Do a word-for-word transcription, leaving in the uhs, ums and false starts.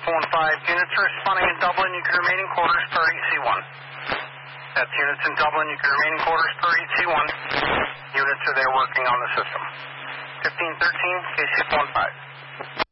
four one five. Units are responding in Dublin. You can remain in quarters per E C one. That's units in Dublin. You can remain in quarters per E C one. Units are there working on the system. fifteen thirteen, K C four one five.